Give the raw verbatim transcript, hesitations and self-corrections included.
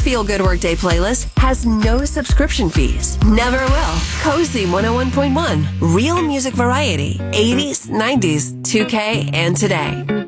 Feel Good Workday playlist has no subscription fees. Never will. Cozy one oh one point one. Real music variety. eighties, nineties, two K, and today.